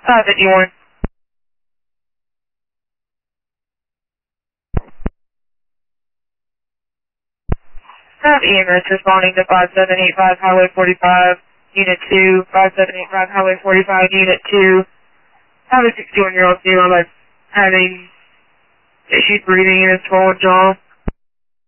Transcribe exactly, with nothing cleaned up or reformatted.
five fifty-one. Have E M S responding to five seven eight five Highway forty-five, Unit two, five seven eight five Highway forty-five, Unit two. Have a sixty-one-year-old female that's having issues breathing in his swollen jaw.